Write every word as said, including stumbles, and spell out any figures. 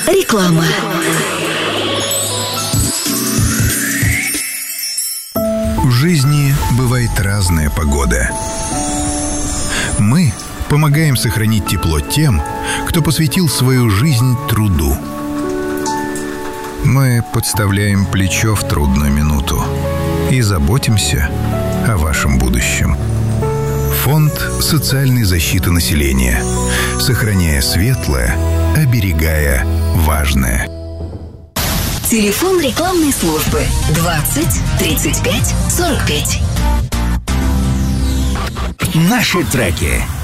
Реклама. В жизни бывает разная погода. Мы помогаем сохранить тепло тем, кто посвятил свою жизнь труду. Мы подставляем плечо в трудную минуту и заботимся о вашем будущем. Фонд социальной защиты населения. Сохраняя светлое, оберегая важное. Телефон рекламной службы двадцать тридцать пять сорок пять. Наши треки.